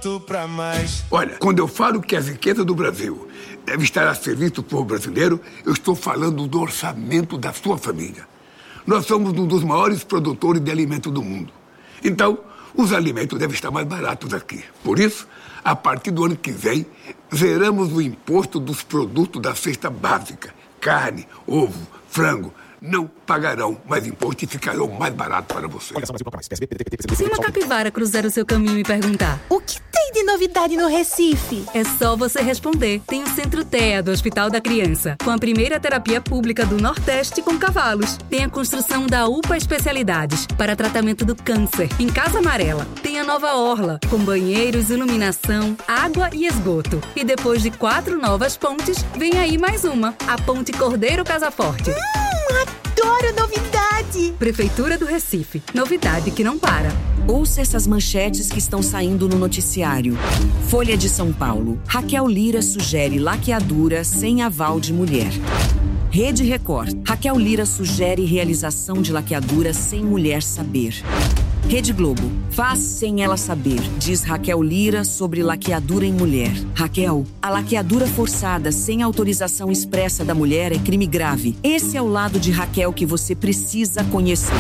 pronto pra mais. Olha, quando eu falo que as riquezas do Brasil devem estar a serviço do povo brasileiro, eu estou falando do orçamento da sua família. Nós somos um dos maiores produtores de alimentos do mundo. Então, os alimentos devem estar mais baratos aqui. Por isso, a partir do ano que vem, zeramos o imposto dos produtos da cesta básica. Carne, ovo, frango. Não pagarão mais imposto e ficarão mais baratos para você. Se uma capivara cruzar o seu caminho e perguntar: o que tem de novidade no Recife? É só você responder. Tem o Centro TEA do Hospital da Criança, com a primeira terapia pública do Nordeste com cavalos. Tem a construção da UPA Especialidades para tratamento do câncer, em Casa Amarela. Tem a nova Orla, com banheiros, iluminação, água e esgoto. E depois de 4 novas pontes, vem aí mais uma, a Ponte Cordeiro Casaforte. Adoro novidade! Prefeitura do Recife. Novidade que não para. Ouça essas manchetes que estão saindo no noticiário. Folha de São Paulo. Raquel Lira sugere laqueadura sem aval de mulher. Rede Record. Raquel Lira sugere realização de laqueadura sem mulher saber. Rede Globo. Faz sem ela saber, diz Raquel Lira sobre laqueadura em mulher. Raquel, a laqueadura forçada sem autorização expressa da mulher é crime grave. Esse é o lado de Raquel que você precisa conhecer.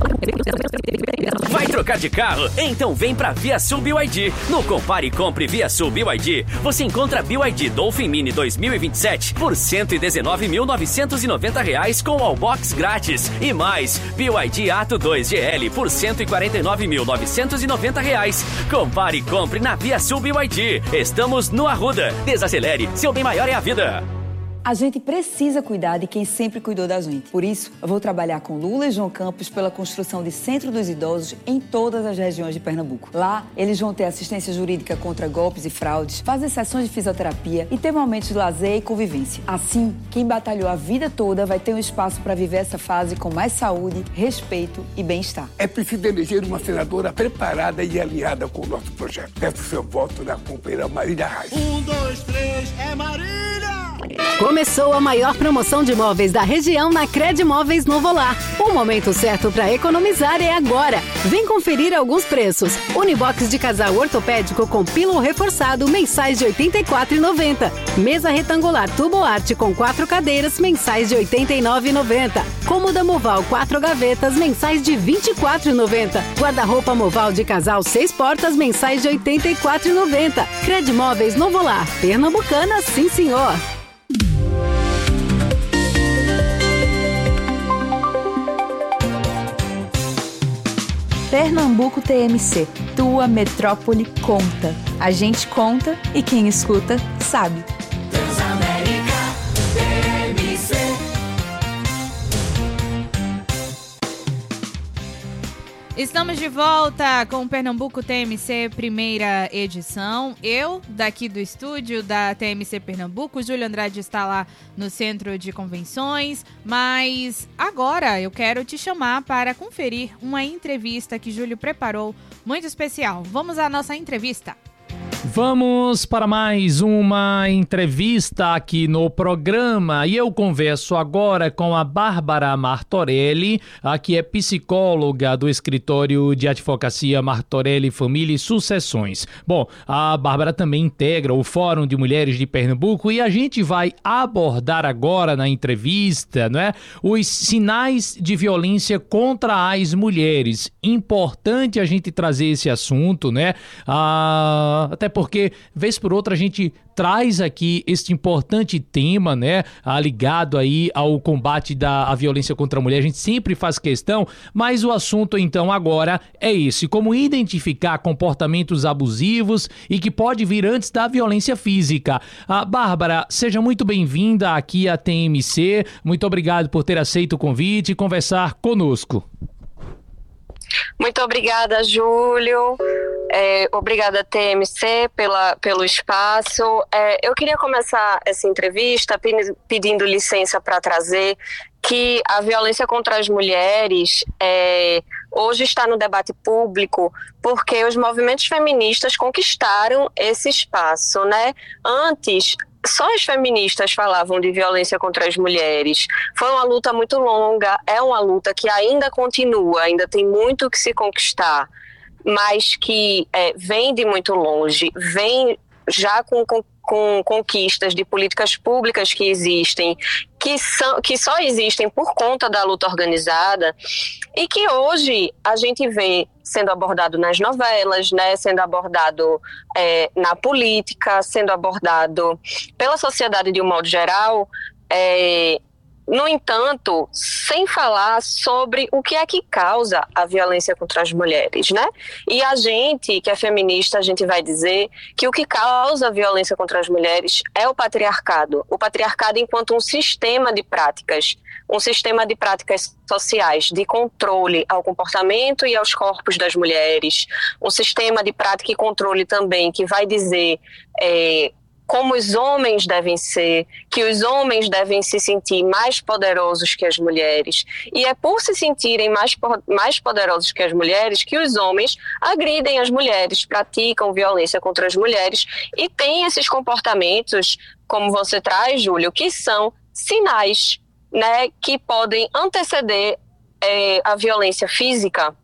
Vai trocar de carro? Então vem pra ViaSul BYD. No Compare e Compre ViaSul BYD, você encontra BYD Dolphin Mini 2027 por R$ 119.990 com Allbox grátis. E mais, BYD Atto 2 GL por R$ 149.990. Compare e compre na ViaSul BYD. Estamos no Arruda. Desacelere, seu bem maior é a vida. A gente precisa cuidar de quem sempre cuidou da gente. Por isso, eu vou trabalhar com Lula e João Campos pela construção de Centro dos Idosos em todas as regiões de Pernambuco. Lá, eles vão ter assistência jurídica contra golpes e fraudes, fazer sessões de fisioterapia e ter momentos de lazer e convivência. Assim, quem batalhou a vida toda vai ter um espaço para viver essa fase com mais saúde, respeito e bem-estar. É preciso eleger uma senadora preparada e alinhada com o nosso projeto. Peço seu voto na companheira Marília Reis. 1, 2, 3, é Marília! Começou a maior promoção de imóveis da região na Credimóveis Novo Lar. O momento certo para economizar é agora. Vem conferir alguns preços. Unibox de casal ortopédico com pílon reforçado, mensais de R$ 84,90. Mesa retangular Tubo Arte com 4 cadeiras, mensais de R$ 89,90. Cômoda Moval 4 gavetas, mensais de R$ 24,90. Guarda-roupa Moval de casal 6 portas, mensais de R$ 84,90. Credimóveis Novo Lar. Pernambucana, sim senhor. Pernambuco TMC, tua metrópole conta. A gente conta e quem escuta sabe. Transamérica TMC. Estamos de volta com o Pernambuco TMC, primeira edição. Eu, daqui do estúdio da TMC Pernambuco, Júlio Andrade está lá no Centro de Convenções, mas agora eu quero te chamar para conferir uma entrevista que Júlio preparou, muito especial. Vamos à nossa entrevista. Vamos para mais uma entrevista aqui no programa e eu converso agora com a Bárbara Martorelli, que é psicóloga do escritório de advocacia Martorelli Família e Sucessões. Bom, a Bárbara também integra o Fórum de Mulheres de Pernambuco e a gente vai abordar agora na entrevista, não é, os sinais de violência contra as mulheres. Importante a gente trazer esse assunto, né? Até porque, vez por outra, a gente traz aqui este importante tema, né, ligado aí ao combate da violência contra a mulher. A gente sempre faz questão, mas o assunto, então, agora é esse: como identificar comportamentos abusivos e que pode vir antes da violência física. Bárbara, seja muito bem-vinda aqui à TMC. Muito obrigado por ter aceito o convite e conversar conosco. Muito obrigada, Júlio. Obrigada, TMC, pelo espaço. Eu queria começar essa entrevista pedindo licença para trazer que a violência contra as mulheres hoje está no debate público porque os movimentos feministas conquistaram esse espaço, né? Antes, só as feministas falavam de violência contra as mulheres. Foi uma luta muito longa, é uma luta que ainda continua, ainda tem muito que se conquistar. mas que vem de muito longe, vem já com conquistas de políticas públicas que existem, que só existem por conta da luta organizada, e que hoje a gente vê sendo abordado nas novelas, né, sendo abordado na política, sendo abordado pela sociedade de um modo geral, no entanto, sem falar sobre o que é que causa a violência contra as mulheres, né? E a gente, que é feminista, a gente vai dizer que o que causa a violência contra as mulheres é o patriarcado enquanto um sistema de práticas sociais de controle ao comportamento e aos corpos das mulheres, um sistema de prática e controle também que vai dizer como os homens devem ser, que os homens devem se sentir mais poderosos que as mulheres. E é por se sentirem mais poderosos que as mulheres que os homens agridem as mulheres, praticam violência contra as mulheres e têm esses comportamentos, como você traz, Júlio, que são sinais, né, que podem anteceder a violência física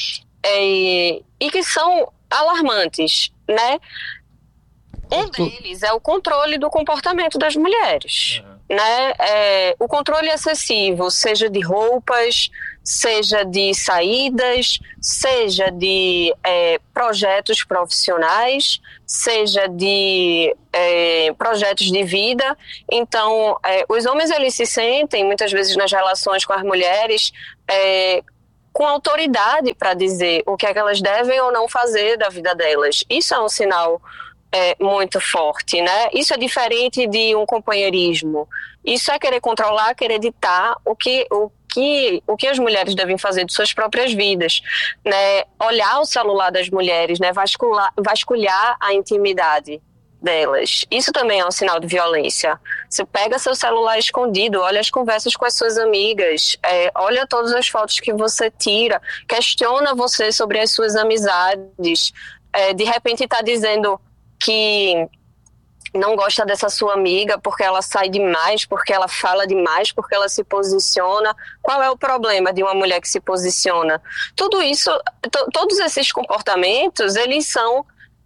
e que são alarmantes, né? Um deles é o controle do comportamento das mulheres, né? O controle excessivo, seja de roupas, seja de saídas, seja de projetos profissionais, seja de projetos de vida. Então, os homens eles se sentem, muitas vezes nas relações com as mulheres, com autoridade para dizer o que é que elas devem ou não fazer da vida delas. Isso é um sinal muito forte, né? Isso é diferente de um companheirismo. Isso é querer controlar, querer ditar o que as mulheres devem fazer de suas próprias vidas, né? Olhar o celular das mulheres, né? Vasculhar a intimidade delas. Isso também é um sinal de violência. Você pega seu celular escondido, olha as conversas com as suas amigas, olha todas as fotos que você tira, questiona você sobre as suas amizades, de repente está dizendo que não gosta dessa sua amiga porque ela sai demais, porque ela fala demais, porque ela se posiciona. Qual é o problema de uma mulher que se posiciona? Tudo isso, todos esses comportamentos, eles são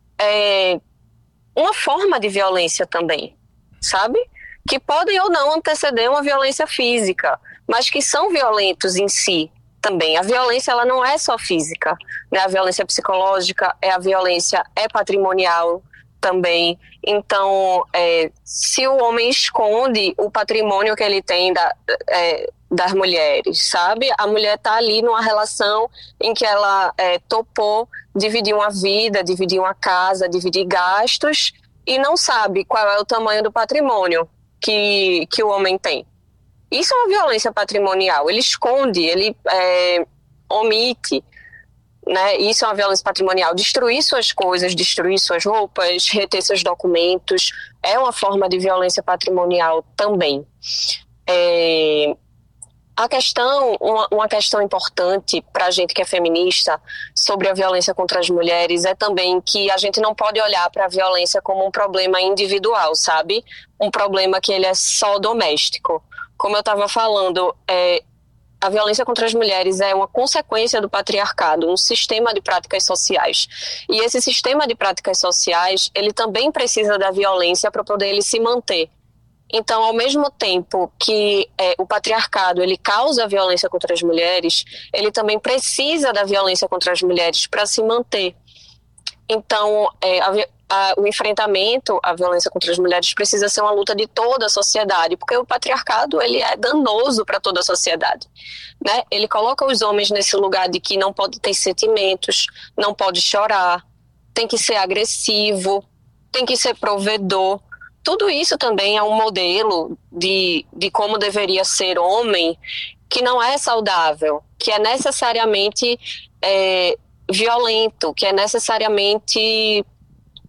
uma forma de violência também, sabe? Que podem ou não anteceder uma violência física, mas que são violentos em si também. A violência, ela não é só física, né? A violência psicológica, a violência patrimonial também. Então, se o homem esconde o patrimônio que ele tem das mulheres, sabe? A mulher está ali numa relação em que ela topou dividir uma vida, dividir uma casa, dividir gastos e não sabe qual é o tamanho do patrimônio que o homem tem. Isso é uma violência patrimonial. Ele esconde, ele omite, né? Isso é uma violência patrimonial. Destruir suas coisas, destruir suas roupas, reter seus documentos, é uma forma de violência patrimonial também. Uma questão importante para a gente que é feminista sobre a violência contra as mulheres é também que a gente não pode olhar para a violência como um problema individual, sabe? Um problema que ele é só doméstico. Como eu estava falando, a violência contra as mulheres é uma consequência do patriarcado, um sistema de práticas sociais. E esse sistema de práticas sociais, ele também precisa da violência para poder ele se manter. Então, ao mesmo tempo que o patriarcado ele causa a violência contra as mulheres, ele também precisa da violência contra as mulheres para se manter. Então, o enfrentamento à violência contra as mulheres precisa ser uma luta de toda a sociedade, porque o patriarcado ele é danoso para toda a sociedade, né? Ele coloca os homens nesse lugar de que não pode ter sentimentos, não pode chorar, tem que ser agressivo, tem que ser provedor. Tudo isso também é um modelo de como deveria ser homem, que não é saudável, que é necessariamente violento, que é necessariamente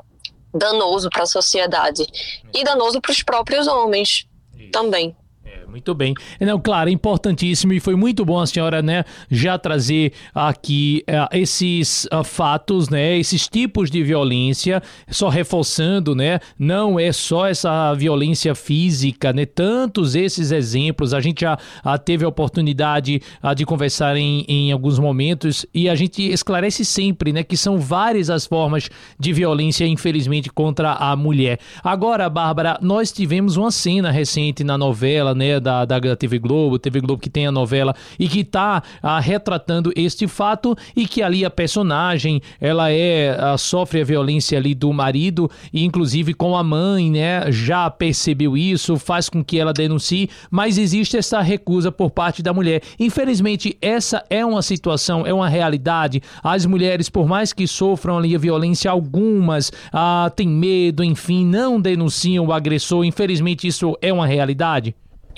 danoso para a sociedade e danoso para os próprios homens também. Muito bem. Não, claro, é importantíssimo e foi muito bom a senhora, né, já trazer aqui esses fatos, né, esses tipos de violência, só reforçando, né, não é só essa violência física, né, tantos esses exemplos, a gente já teve a oportunidade de conversar em alguns momentos e a gente esclarece sempre, né, que são várias as formas de violência, infelizmente, contra a mulher. Agora, Bárbara, nós tivemos uma cena recente na novela, né, da TV Globo que tem a novela e que está retratando este fato e que ali a personagem, ela sofre a violência ali do marido e inclusive com a mãe, né, já percebeu isso, faz com que ela denuncie, mas existe essa recusa por parte da mulher. Infelizmente, essa é uma situação, é uma realidade. As mulheres, por mais que sofram ali a violência, algumas têm medo, enfim, não denunciam o agressor. Infelizmente, isso é uma realidade.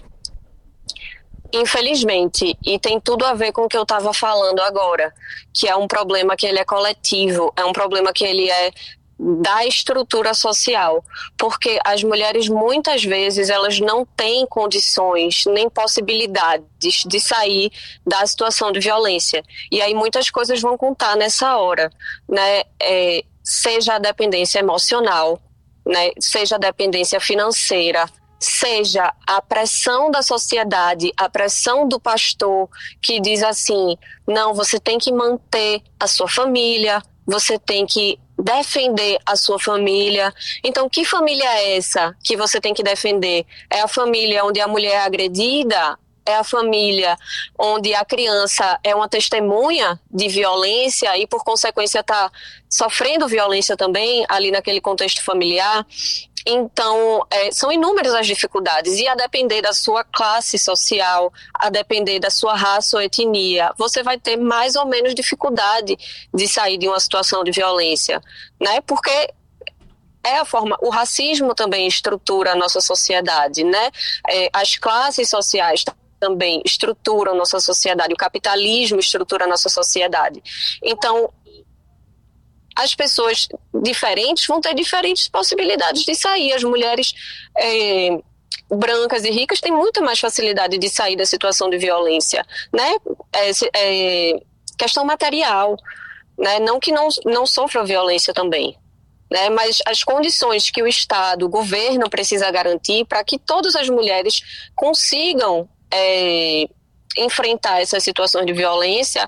Infelizmente, e tem tudo a ver com o que eu estava falando agora, que é um problema que ele é coletivo, é um problema que ele é da estrutura social, porque as mulheres muitas vezes elas não têm condições nem possibilidades de sair da situação de violência, e aí muitas coisas vão contar nessa hora, né? Seja a dependência emocional, né? Seja a dependência financeira, seja a pressão da sociedade, a pressão do pastor que diz assim, não, você tem que manter a sua família, você tem que defender a sua família. Então, que família é essa que você tem que defender? É a família onde a mulher é agredida? É a família onde a criança é uma testemunha de violência e, por consequência, está sofrendo violência também ali naquele contexto familiar? Então, são inúmeras as dificuldades e a depender da sua classe social, a depender da sua raça ou etnia, você vai ter mais ou menos dificuldade de sair de uma situação de violência, né? Porque é a forma, o racismo também estrutura a nossa sociedade, né? As classes sociais também estruturam a nossa sociedade, o capitalismo estrutura a nossa sociedade. Então, as pessoas diferentes vão ter diferentes possibilidades de sair. As mulheres brancas e ricas têm muito mais facilidade de sair da situação de violência, né? Questão material, né? Não que não sofra violência também, né? Mas as condições que o Estado, o governo precisa garantir para que todas as mulheres consigam enfrentar essas situações de violência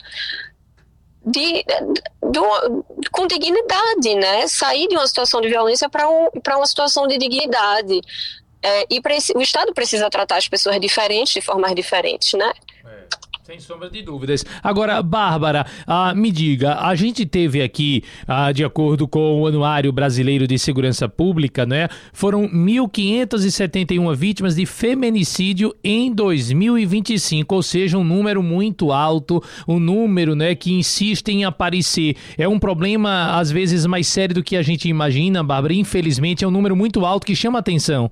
com dignidade, né? Sair de uma situação de violência para uma situação de dignidade. O Estado precisa tratar as pessoas diferentes, de formas diferentes, né? Sem sombra de dúvidas. Agora, Bárbara, me diga, a gente teve aqui, de acordo com o Anuário Brasileiro de Segurança Pública, né, foram 1.571 vítimas de feminicídio em 2025, ou seja, um número muito alto, um número, né, que insiste em aparecer. É um problema, às vezes, mais sério do que a gente imagina, Bárbara. Infelizmente, é um número muito alto que chama atenção.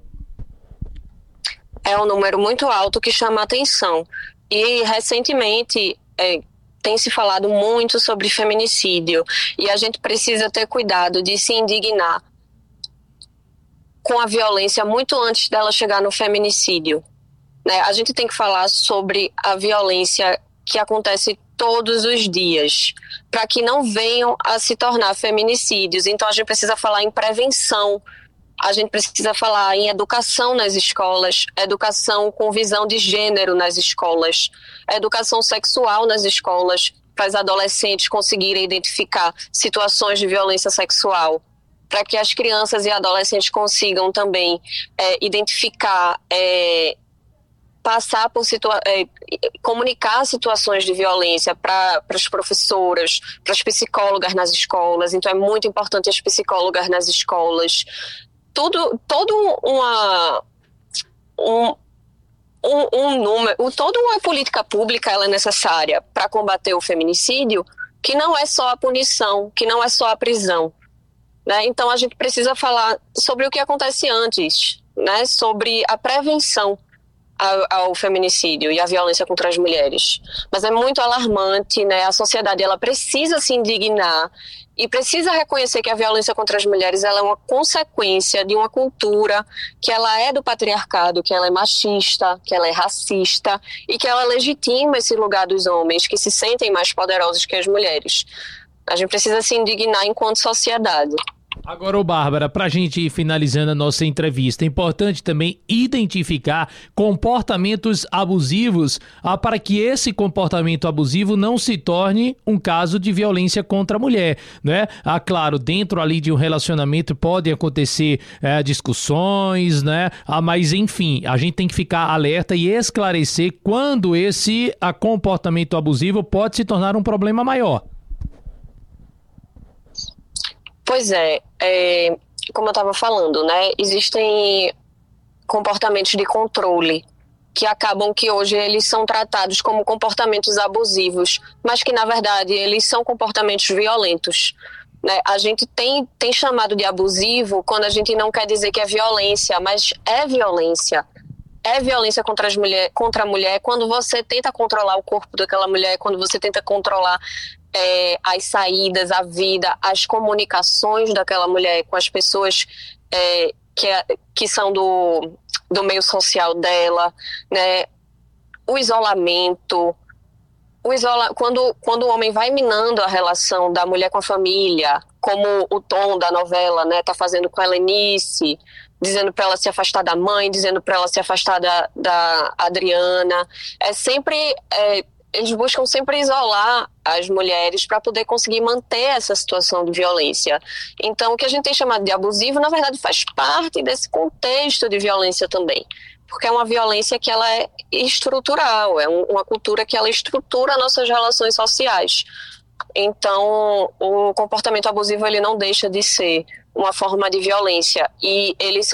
É um número muito alto que chama atenção. E, recentemente, tem se falado muito sobre feminicídio e a gente precisa ter cuidado de se indignar com a violência muito antes dela chegar no feminicídio, né? A gente tem que falar sobre a violência que acontece todos os dias, para que não venham a se tornar feminicídios. Então, a gente precisa falar em prevenção. A gente precisa falar em educação nas escolas, educação com visão de gênero nas escolas, educação sexual nas escolas, para os adolescentes conseguirem identificar situações de violência sexual, para que as crianças e adolescentes consigam também identificar, passar por comunicar situações de violência para as professoras, para as psicólogas nas escolas. Então, é muito importante as psicólogas nas escolas. Toda uma política pública ela é necessária para combater o feminicídio, que não é só a punição, que não é só a prisão, né? Então a gente precisa falar sobre o que acontece antes, né? Sobre a prevenção, ao feminicídio e à violência contra as mulheres. Mas é muito alarmante, né? A sociedade ela precisa se indignar e precisa reconhecer que a violência contra as mulheres ela é uma consequência de uma cultura que ela é do patriarcado, que ela é machista, que ela é racista e que ela legitima esse lugar dos homens que se sentem mais poderosos que as mulheres. A gente precisa se indignar enquanto sociedade. Agora, ô Bárbara, para a gente ir finalizando a nossa entrevista, é importante também identificar comportamentos abusivos para que esse comportamento abusivo não se torne um caso de violência contra a mulher, né? Claro, dentro ali de um relacionamento podem acontecer discussões, né? Mas, enfim, a gente tem que ficar alerta e esclarecer quando esse comportamento abusivo pode se tornar um problema maior. Pois como eu estava falando, né, existem comportamentos de controle que acabam que hoje eles são tratados como comportamentos abusivos, mas que na verdade eles são comportamentos violentos, né? A gente tem chamado de abusivo quando a gente não quer dizer que é violência, mas é violência. É violência contra a mulher quando você tenta controlar o corpo daquela mulher, quando você tenta controlar as saídas, a vida, as comunicações daquela mulher com as pessoas que são do meio social dela, né? O isolamento. Quando o homem vai minando a relação da mulher com a família, como o Tom da novela, né, tá fazendo com a Helenice, dizendo para ela se afastar da mãe, dizendo para ela se afastar da Adriana. Eles buscam sempre isolar as mulheres para poder conseguir manter essa situação de violência. Então, o que a gente tem chamado de abusivo, na verdade, faz parte desse contexto de violência também. Porque é uma violência que ela é estrutural, é uma cultura que ela estrutura nossas relações sociais. Então, o comportamento abusivo ele não deixa de ser uma forma de violência. E eles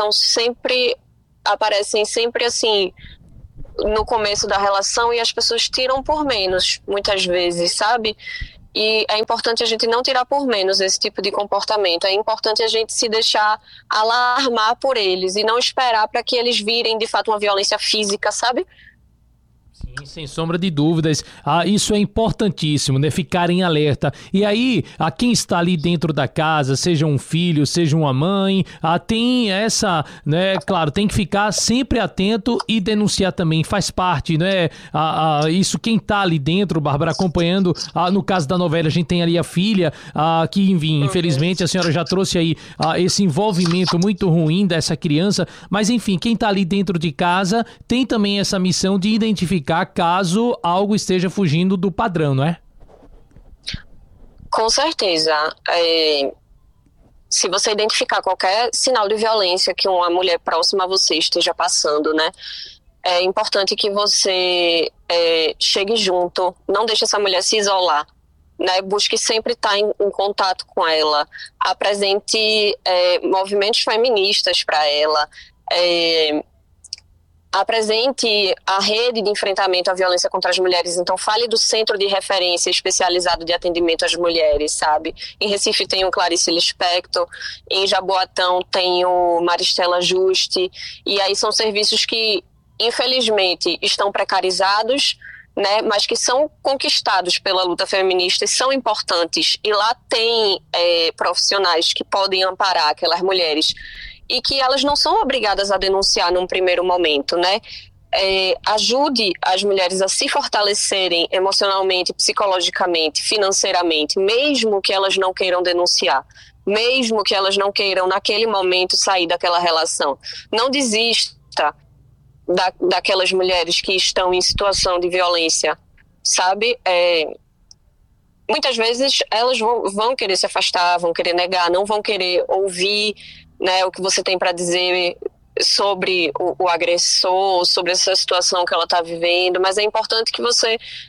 aparecem sempre assim, no começo da relação e as pessoas tiram por menos, muitas vezes, sabe? E é importante a gente não tirar por menos esse tipo de comportamento. É importante a gente se deixar alarmar por eles e não esperar para que eles virem, de fato, uma violência física, sabe? Sim, sem sombra de dúvidas. Isso é importantíssimo, né? Ficar em alerta. E aí, a quem está ali dentro da casa, seja um filho, seja uma mãe, tem essa, né? Claro, tem que ficar sempre atento e denunciar também. Faz parte, né? Isso, quem está ali dentro, Bárbara, acompanhando, no caso da novela, a gente tem ali a filha, que, enfim, infelizmente, a senhora já trouxe aí esse envolvimento muito ruim dessa criança, mas, enfim, quem está ali dentro de casa tem também essa missão de identificar caso algo esteja fugindo do padrão, não é? Com certeza. Se você identificar qualquer sinal de violência que uma mulher próxima a você esteja passando, né, é importante que você chegue junto, não deixe essa mulher se isolar, né, busque sempre estar em contato com ela, apresente movimentos feministas para ela, apresente a rede de enfrentamento à violência contra as mulheres. Então fale do centro de referência especializado de atendimento às mulheres, sabe? Em Recife tem o Clarice Lispector, em Jaboatão tem o Maristela Juste, e aí são serviços que infelizmente estão precarizados, né, mas que são conquistados pela luta feminista e são importantes, e lá tem profissionais que podem amparar aquelas mulheres e que elas não são obrigadas a denunciar num primeiro momento, né? Ajude as mulheres a se fortalecerem emocionalmente, psicologicamente, financeiramente, mesmo que elas não queiram denunciar, mesmo que elas não queiram naquele momento sair daquela relação. Não desista daquelas mulheres que estão em situação de violência, sabe? Muitas vezes elas vão querer se afastar, vão querer negar, não vão querer ouvir, né, o que você tem para dizer sobre o agressor, sobre essa situação que ela está vivendo, mas é importante que você